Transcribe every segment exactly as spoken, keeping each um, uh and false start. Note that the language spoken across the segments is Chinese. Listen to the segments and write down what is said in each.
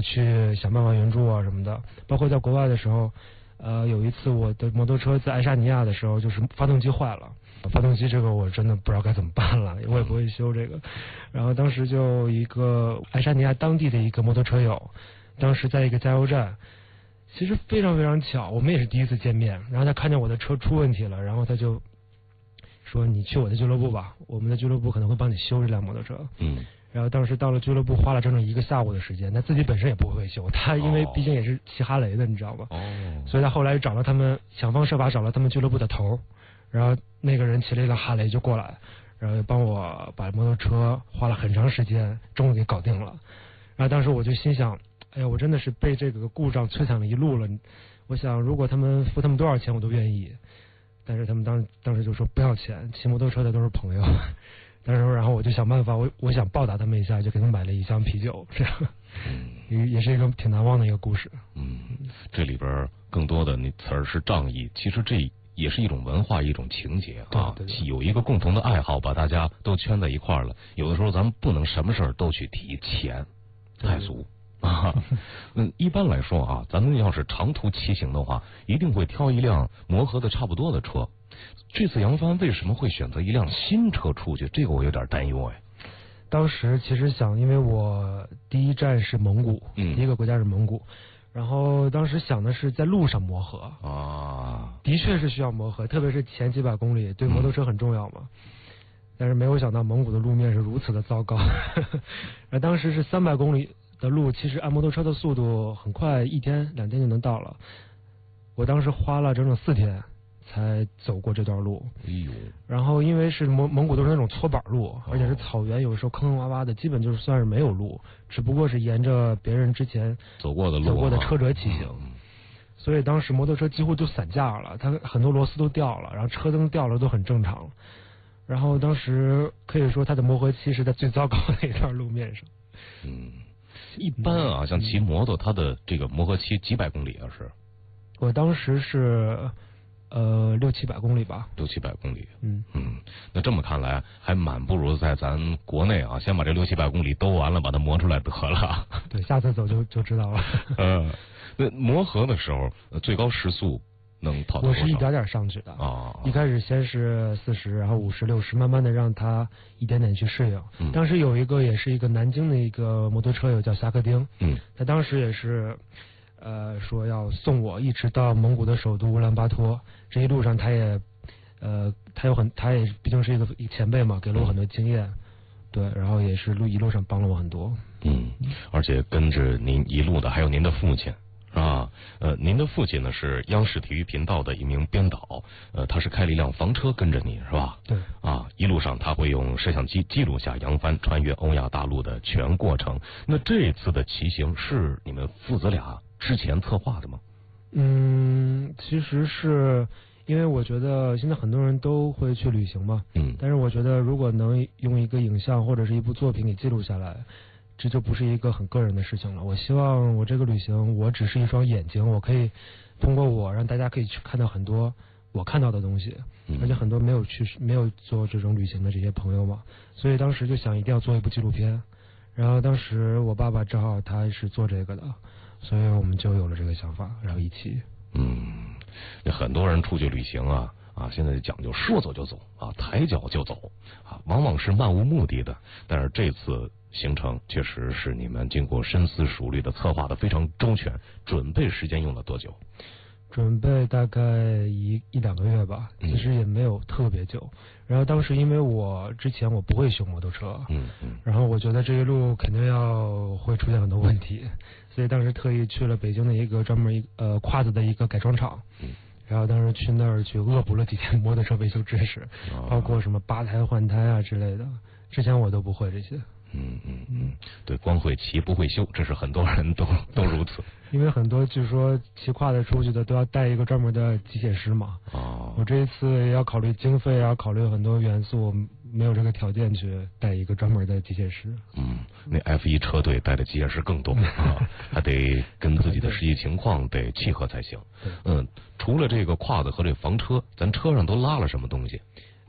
的去想办法援助啊什么的。包括在国外的时候，呃，有一次我的摩托车在爱沙尼亚的时候，就是发动机坏了。发动机这个我真的不知道该怎么办了，我也不会修这个。然后当时就一个爱沙尼亚当地的一个摩托车友，当时在一个加油站，其实非常非常巧，我们也是第一次见面。然后他看见我的车出问题了，然后他就说：“你去我的俱乐部吧，我们的俱乐部可能会帮你修这辆摩托车。”嗯。然后当时到了俱乐部，花了整整一个下午的时间。他自己本身也不会修，他因为毕竟也是骑哈雷的，你知道吧？哦。所以他后来找了他们，想方设法找了他们俱乐部的头。然后那个人骑了一辆哈雷就过来，然后帮我把摩托车花了很长时间，终于给搞定了。然后当时我就心想，哎呀，我真的是被这个故障摧残了一路了。我想，如果他们付他们多少钱，我都愿意。但是他们当当时就说不要钱，骑摩托车的都是朋友。当时然后我就想办法，我我想报答他们一下，就给他们买了一箱啤酒，这样，嗯，也是一个挺难忘的一个故事。 嗯，这里边更多的那词儿是仗义，其实这也是一种文化，一种情节啊。 对对对， 有一个共同的爱好，把大家都圈在一块儿了。有的时候咱们不能什么事儿都去提钱，太俗啊。嗯，一般来说啊，咱们要是长途骑行的话，一定会挑一辆磨合的差不多的车。这次杨帆为什么会选择一辆新车出去？这个我有点担忧哎。 当时其实想，因为我第一站是蒙古，嗯，第一个国家是蒙古。然后当时想的是在路上磨合啊，的确是需要磨合，特别是前几百公里对摩托车很重要嘛。嗯、但是没有想到蒙古的路面是如此的糟糕，而当时是三百公里的路，其实按摩托车的速度很快，一天两天就能到了。我当时花了整整四天才走过这段路。哎呦！然后因为是蒙蒙古都是那种搓板路，而且是草原，有时候坑坑洼洼的，基本就是算是没有路，只不过是沿着别人之前走过的路、 走过的车辙骑行。嗯、所以当时摩托车几乎就散架了，它很多螺丝都掉了，然后车灯掉了都很正常。然后当时可以说它的磨合期是在最糟糕的一段路面上。 嗯，一般啊，像骑摩托，它的这个磨合期几百公里啊是？ 我当时是。呃，六七百公里吧， 六七百公里，嗯嗯，那这么看来，还蛮不如在咱国内啊，先把这六七百公里兜完了，把它磨出来得了。 对，下次走就就知道了。 嗯，那磨合的时候，最高时速能跑到多少？ 我是一点点上去的啊，一开始先是四十，然后五十、六十，慢慢的让它一点点去适应。嗯、当时有一个也是一个南京的一个摩托车友叫侠客丁，嗯，他当时也是。呃，说要送我一直到蒙古的首都乌兰巴托，这一路上他也，呃，他有很，他也毕竟是一个前辈嘛，给了我很多经验，嗯、对，然后也是路一路上帮了我很多。 嗯，而且跟着您一路的还有您的父亲，是吧？呃，您的父亲呢是央视体育频道的一名编导，呃，他是开了一辆房车跟着你，是吧？ 对。 啊，一路上他会用摄像机记录下杨帆穿越欧亚大陆的全过程。那这次的骑行是你们父子俩之前策划的吗？ 嗯，其实是因为我觉得现在很多人都会去旅行嘛，嗯，但是我觉得如果能用一个影像或者是一部作品给记录下来，这就不是一个很个人的事情了。我希望我这个旅行，我只是一双眼睛，我可以通过我让大家可以去看到很多我看到的东西，嗯、而且很多没有去没有做这种旅行的这些朋友嘛，所以当时就想一定要做一部纪录片。然后当时我爸爸正好他是做这个的。所以我们就有了这个想法，然后一起。 嗯，那很多人出去旅行啊啊，现在讲究说走就走啊，抬脚就走啊，往往是漫无目的的。但是这次行程确实是你们经过深思熟虑的策划的非常周全，准备时间用了多久？ 准备大概一一两个月吧，其实也没有特别久。嗯、然后当时因为我之前我不会修摩托车，嗯嗯，然后我觉得这一路肯定要会出现很多问题，所以当时特意去了北京的一个专门一呃胯子的一个改装厂，嗯，然后当时去那儿去恶补了几天摩托车维修知识，哦、包括什么扒胎换胎啊之类的，之前我都不会这些。 嗯嗯嗯，对，光会骑不会修，这是很多人都都如此。 因为很多据说骑胯子出去的都要带一个专门的机械师嘛。哦。我这一次也要考虑经费，要考虑很多元素，没有这个条件去带一个专门的机械师。 嗯，那 F 一 车队带的机械师更多啊，还得跟自己的实际情况得契合才行。嗯，除了这个胯子和这房车，咱车上都拉了什么东西？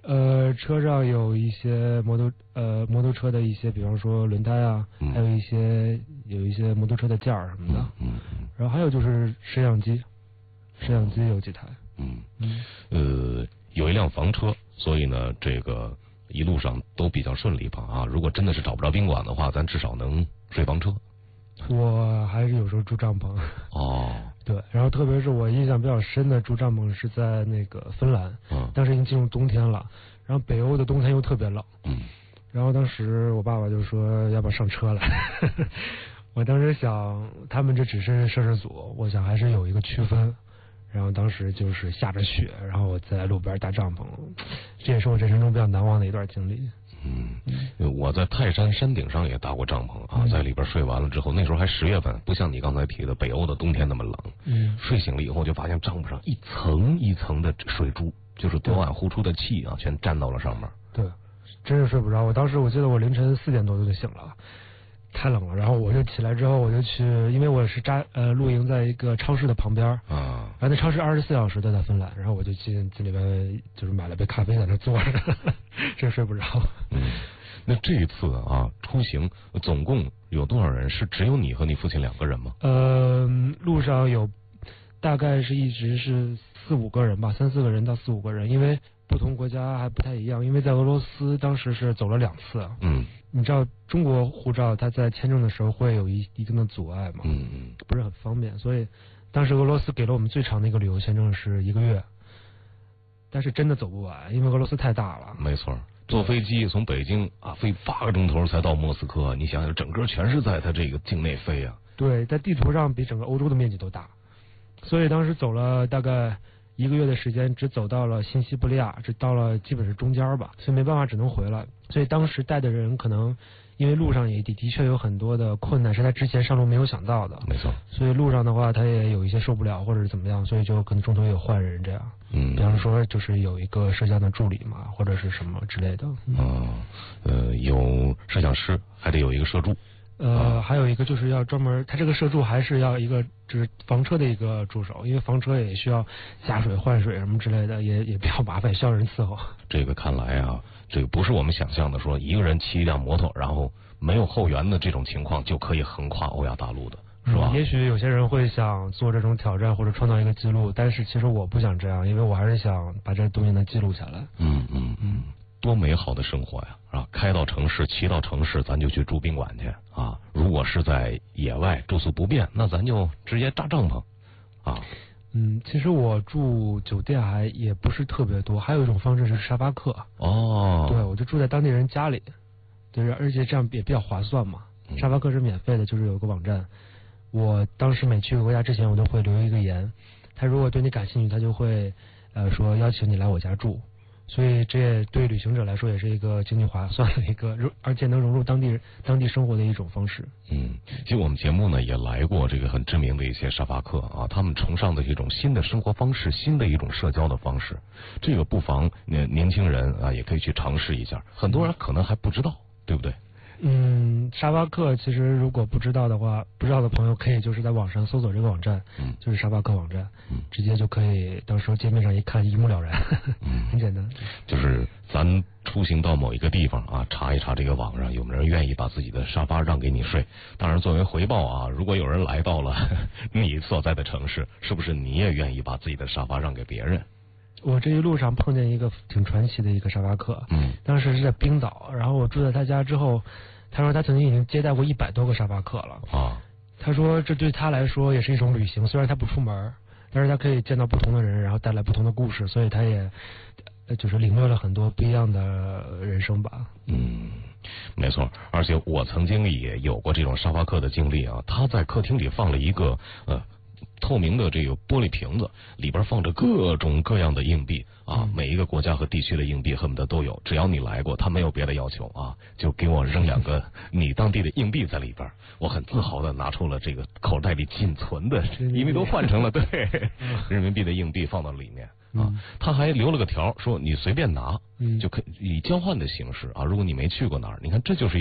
呃，车上有一些摩托呃摩托车的一些，比方说轮胎啊， 嗯、 还有一些有一些摩托车的件儿什么的。 嗯嗯。 然后还有就是摄像机，摄像机有几台。 嗯嗯。呃，有一辆房车，所以呢，这个一路上都比较顺利吧啊。如果真的是找不着宾馆的话，咱至少能睡房车。 我还是有时候住帐篷。 哦。 对，然后特别是我印象比较深的住帐篷是在那个芬兰， 嗯， 当时已经进入冬天了，然后北欧的冬天又特别冷， 嗯， 然后当时我爸爸就说要不要上车来，我当时想他们这只是摄制组，我想还是有一个区分，然后当时就是下着雪，然后我在路边搭帐篷，这也是我人生中比较难忘的一段经历。 嗯，我在泰山山顶上也搭过帐篷啊，在里边睡完了之后，那时候还十月份，不像你刚才提的北欧的冬天那么冷。嗯，睡醒了以后就发现帐篷上一层一层的水珠，就是昨晚呼出的气啊，全沾到了上面。 对，真是睡不着。我当时我记得我凌晨四点多就醒了，太冷了。然后我就起来之后，我就去，因为我是扎呃露营在一个超市的旁边啊，然后那超市二十四小时都在芬兰，然后我就进进里边就是买了杯咖啡在那坐着，真睡不着。 嗯，那这一次啊出行总共有多少人？是只有你和你父亲两个人吗？ 呃，路上有大概是一直是四五个人吧，三四个人到四五个人，因为不同国家还不太一样。因为在俄罗斯当时是走了两次。嗯，你知道中国护照它在签证的时候会有一一定的阻碍嘛？嗯嗯，不是很方便，所以当时俄罗斯给了我们最长的一个旅游签证是一个月，但是真的走不完，因为俄罗斯太大了。 没错。坐飞机从北京啊飞八个钟头才到莫斯科，你想想，整个全是在它这个境内飞啊。 对，在地图上比整个欧洲的面积都大，所以当时走了大概一个月的时间，只走到了新西伯利亚，只到了基本是中间吧，所以没办法，只能回来。所以当时带的人可能因为路上也的的确有很多的困难，是他之前上路没有想到的。 没错。 所以路上的话，他也有一些受不了或者是怎么样，所以就可能中途也有换人这样。嗯，比方说就是有一个摄像的助理嘛，或者是什么之类的。 嗯，呃，有摄像师，还得有一个摄助。 呃，还有一个就是要专门，他这个摄助还是要一个就是房车的一个助手，因为房车也需要加水换水什么之类的，也也比较麻烦，需要人伺候。 这个看来啊，这个不是我们想象的说一个人骑一辆摩托，然后没有后援的这种情况就可以横跨欧亚大陆的。是吧？ 嗯，也许有些人会想做这种挑战或者创造一个记录，但是其实我不想这样，因为我还是想把这东西能记录下来。 嗯嗯嗯，多美好的生活呀！啊，开到城市，骑到城市，咱就去住宾馆去啊。如果是在野外住宿不便，那咱就直接搭帐篷啊。 嗯，其实我住酒店还也不是特别多，还有一种方式是沙发客。哦，对，我就住在当地人家里，对，而且这样也比较划算嘛。沙发客是免费的，就是有个网站。我当时每去个国家之前，我都会留一个言，他如果对你感兴趣，他就会呃说邀请你来我家住，所以这也对旅行者来说也是一个经济划算的一个，而且能融入当地当地生活的一种方式。 嗯，其实我们节目呢也来过这个很知名的一些沙发客啊，他们崇尚的一种新的生活方式，新的一种社交的方式，这个不妨年年轻人啊也可以去尝试一下，很多人可能还不知道，对不对？ 嗯，沙发客其实如果不知道的话，不知道的朋友可以就是在网上搜索这个网站，嗯，就是沙发客网站，嗯，直接就可以，到时候界面上一看一目了然，嗯，很简单。 就是咱出行到某一个地方啊，查一查这个网上有没有人愿意把自己的沙发让给你睡。当然，作为回报啊，如果有人来到了你所在的城市，是不是你也愿意把自己的沙发让给别人？ 我这一路上碰见一个挺传奇的一个沙发客，嗯，当时是在冰岛，然后我住在他家之后，他说他曾经已经接待过一百多个沙发客了啊。他说这对他来说也是一种旅行，虽然他不出门，但是他可以见到不同的人，然后带来不同的故事，所以他也就是领略了很多不一样的人生吧。 嗯，没错，而且我曾经也有过这种沙发客的经历啊。他在客厅里放了一个呃。透明的这个玻璃瓶子，里边放着各种各样的硬币啊，每一个国家和地区的硬币恨不得都有。只要你来过，他没有别的要求啊，就给我扔两个你当地的硬币在里边。我很自豪的拿出了这个口袋里仅存的，因为都换成了对人民币的硬币放到里面啊。他还留了个条，说你随便拿，就可以以交换的形式啊。如果你没去过哪儿，你看这就是一种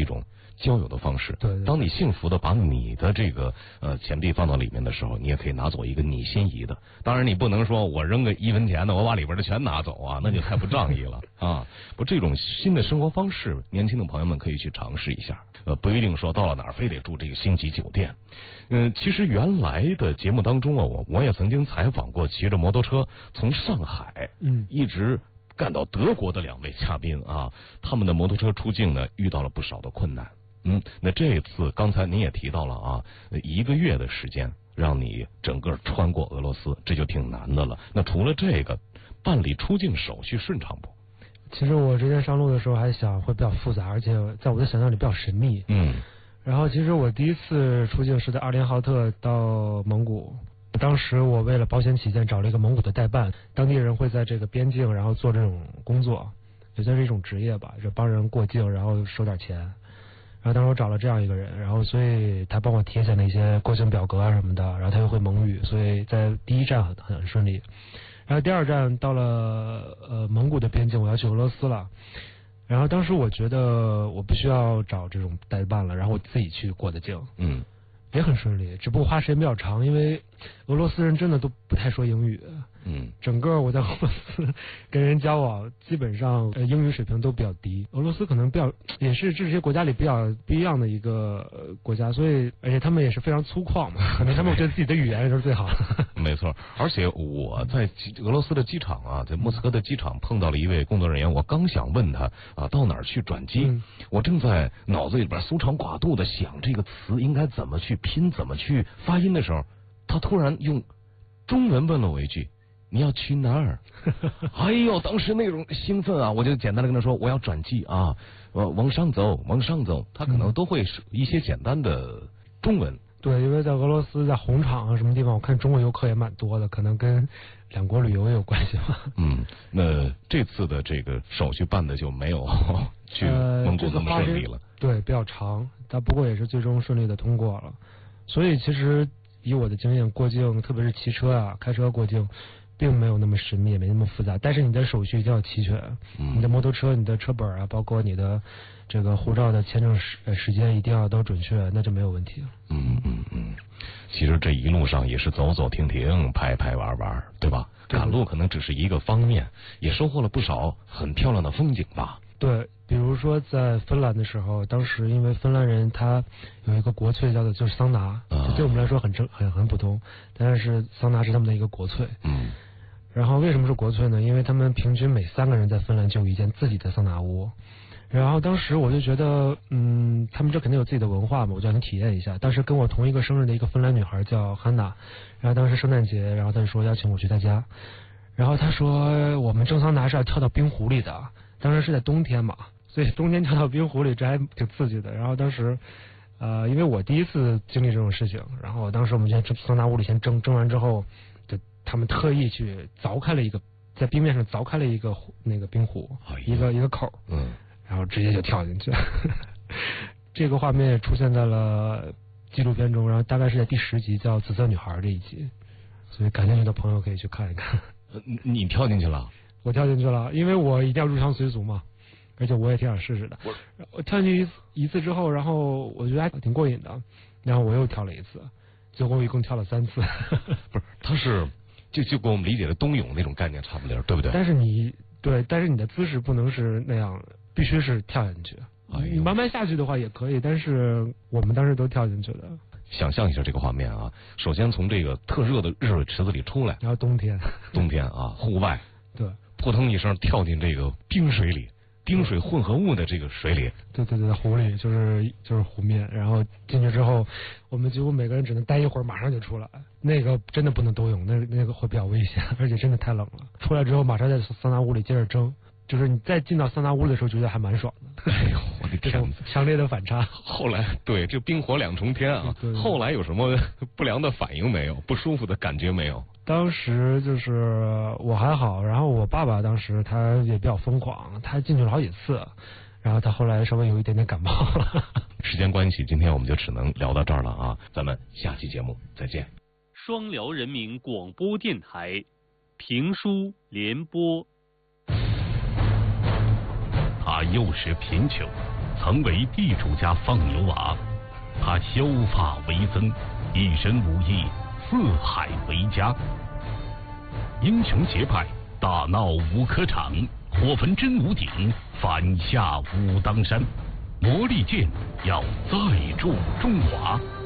交友的方式。 对， 对， 对， 当你幸福的把你的这个呃钱币放到里面的时候，你也可以拿走一个你心仪的。当然，你不能说我扔个一分钱的，我把里边的全拿走啊，那就太不仗义了啊！不，这种新的生活方式，年轻的朋友们可以去尝试一下。呃，不一定说到了哪儿非得住这个星级酒店。嗯、呃，其实原来的节目当中啊，我我也曾经采访过骑着摩托车从上海嗯一直干到德国的两位嘉宾啊，他们的摩托车出境呢遇到了不少的困难。嗯，那这次刚才您也提到了啊，一个月的时间让你整个穿过俄罗斯，这就挺难的了。那除了这个，办理出境手续顺畅不？ 其实我之前上路的时候还想会比较复杂，而且在我的想象里比较神秘。 嗯。 然后其实我第一次出境是在阿联浩特到蒙古，当时我为了保险起见找了一个蒙古的代办，当地人会在这个边境然后做这种工作，也算是一种职业吧，就帮人过境然后收点钱。然后当时我找了这样一个人，然后所以他帮我填写了一些过境表格啊什么的，然后他又会蒙语，所以在第一站很很顺利。然后第二站到了呃蒙古的边境，我要去俄罗斯了。然后当时我觉得我不需要找这种代办了，然后我自己去过的境， 嗯， 也很顺利，只不过花时间比较长，因为俄罗斯人真的都不太说英语。 嗯， 整个我在俄罗斯跟人交往，基本上呃英语水平都比较低。俄罗斯可能比较也是这些国家里比较不一样的一个、呃、国家，所以而且他们也是非常粗犷嘛，可能他们觉得自己的语言是最好的。 没错，而且我在俄罗斯的机场啊，在莫斯科的机场碰到了一位工作人员，我刚想问他啊到哪儿去转机、嗯，我正在脑子里边搜肠刮肚的想这个词应该怎么去拼，怎么去发音的时候，他突然用中文问了我一句。你要去哪儿？哎呦，当时那种兴奋啊，我就简单的跟他说我要转机啊，呃，往上走，往上走。他可能都会一些简单的中文。 对，因为在俄罗斯，在红场啊什么地方，我看中国游客也蛮多的，可能跟两国旅游也有关系吧。 嗯，那这次的这个手续办的就没有去蒙古那么顺利了、呃。 对，比较长，但不过也是最终顺利的通过了。所以其实以我的经验，过境特别是骑车啊、开车过境。并没有那么神秘，也没那么复杂，但是你的手续一定要齐全，嗯、你的摩托车、你的车本啊，包括你的这个护照的签证时时间一定要都准确，那就没有问题了。 嗯嗯嗯，其实这一路上也是走走停停、拍拍玩玩，对吧？赶路可能只是一个方面，也收获了不少很漂亮的风景吧。 对，比如说在芬兰的时候，当时因为芬兰人他有一个国粹叫做就是桑拿，啊、就对我们来说很正很很普通，但是桑拿是他们的一个国粹。 嗯。 然后为什么是国粹呢？因为他们平均每三个人在芬兰就有一间自己的桑拿屋。然后当时我就觉得，嗯，他们这肯定有自己的文化嘛，我就想体验一下。当时跟我同一个生日的一个芬兰女孩叫汉娜，然后当时圣诞节，然后她就说邀请我去她家，然后她说我们蒸桑拿是要跳到冰湖里的，当时是在冬天嘛，所以冬天跳到冰湖里这还挺刺激的。然后当时，呃，因为我第一次经历这种事情，然后当时我们先桑拿屋里先蒸，蒸完之后。他们特意去凿开了一个，在冰面上凿开了一个那个冰湖，哎、一个一个口， 嗯， 然后直接就跳进去。这个画面也出现在了纪录片中，然后大概是在第十集叫《紫色女孩》这一集，所以感兴趣的朋友可以去看一看。 你你跳进去了？ 我跳进去了，因为我一定要入乡随俗嘛，而且我也挺想试试的。我我跳进去一次之后，然后我觉得还挺过瘾的，然后我又跳了一次，最后一共跳了三次。 不是，他是。就就跟我们理解的冬泳那种概念差不多，对不对？ 但是你对，但是你的姿势不能是那样，必须是跳进去。哎、你慢慢下去的话也可以，但是我们当时都跳进去的。 想象一下这个画面啊，首先从这个特热的热水池子里出来， 然后冬天， 冬天啊，户外， 对， 扑腾一声跳进这个冰水里。冰水混合物的这个水里， 对对对，湖里就是就是湖面，然后进去之后，我们几乎每个人只能待一会儿，马上就出来。那个真的不能多泳，那那个会比较危险，而且真的太冷了。出来之后，马上在桑拿屋里接着蒸，就是你再进到桑拿屋的时候，觉得还蛮爽的。 哎呦，我的天！ 强烈的反差。 后来对这冰火两重天啊， 对对对， 后来有什么不良的反应没有？不舒服的感觉没有？ 当时就是我还好，然后我爸爸当时他也比较疯狂，他进去了好几次，然后他后来稍微有一点点感冒了。 时间关系，今天我们就只能聊到这儿了啊，咱们下期节目再见。 双辽人民广播电台评书联播。 他幼时贫穷， 曾为地主家放牛娃。他削发为僧，一身武艺，四海为家。英雄结拜，大闹五科场，火焚真武鼎，反下武当山。魔力剑要再铸中华。